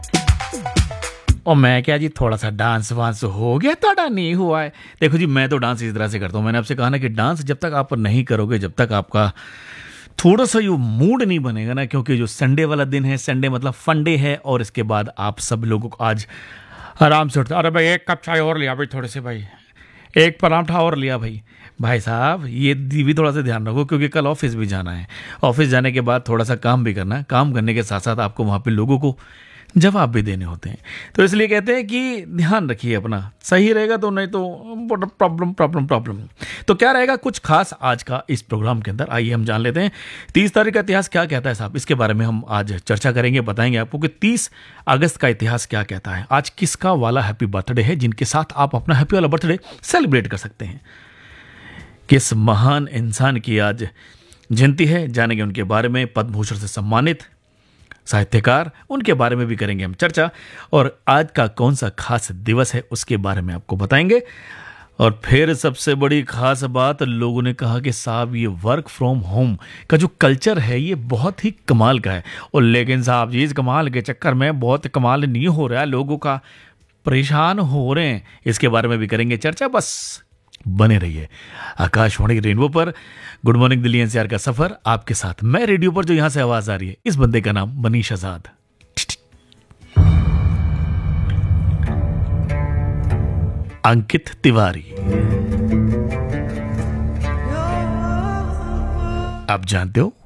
और मैं क्या जी, थोड़ा सा डांस वांस हो गया, थोड़ा नहीं हुआ है। देखो जी, मैं तो डांस इस तरह से करता हूँ। मैंने आपसे कहा ना कि डांस जब तक आप नहीं करोगे, जब तक आपका थोड़ा सा यो मूड नहीं बनेगा ना, क्योंकि जो संडे वाला दिन है, संडे मतलब फंडे है, और इसके बाद आप सब लोगों को आज आराम से उठते, अरे भाई एक कप चाय और लिया भाई, थोड़े से भाई एक पराठा और लिया भाई। भाई साहब ये भी थोड़ा सा ध्यान रखो, क्योंकि कल ऑफिस भी जाना है। ऑफिस जाने के बाद थोड़ा सा काम भी करना है। काम करने के साथ साथ आपको वहाँ पे लोगों को जवाब भी देने होते हैं। तो इसलिए कहते हैं कि ध्यान रखिए अपना, सही रहेगा तो, नहीं तो प्रॉब्लम प्रॉब्लम प्रॉब्लम। तो क्या रहेगा कुछ खास आज का इस प्रोग्राम के अंदर, आइए हम जान लेते हैं 30 तारीख का इतिहास क्या कहता है साहब। इसके बारे में हम आज चर्चा करेंगे, बताएंगे आपको कि 30 अगस्त का इतिहास क्या कहता है। आज किसका वाला हैप्पी बर्थडे है, जिनके साथ आप अपना हैप्पी वाला बर्थडे सेलिब्रेट कर सकते हैं। किस महान इंसान की आज जयंती है, जानेंगे उनके बारे में। पद्म भूषण से सम्मानित साहित्यकार, उनके बारे में भी करेंगे हम चर्चा। और आज का कौन सा खास दिवस है उसके बारे में आपको बताएंगे। और फिर सबसे बड़ी खास बात, लोगों ने कहा कि साहब ये वर्क फ्रॉम होम का जो कल्चर है ये बहुत ही कमाल का है। और लेकिन साहब जी, इस कमाल के चक्कर में बहुत कमाल नहीं हो रहा है, लोगों का परेशान हो रहे हैं। इसके बारे में भी करेंगे चर्चा। बस बने रहिए आकाशवाणी रेनबो पर। गुड मॉर्निंग दिल्ली एनसीआर का सफर आपके साथ। मैं रेडियो पर जो यहां से आवाज आ रही है, इस बंदे का नाम मनीष आजाद। अंकित तिवारी, आप जानते हो